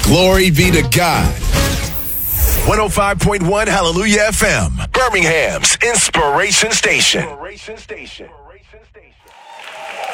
Glory be to God. 105.1 Hallelujah FM, Birmingham's Inspiration Station.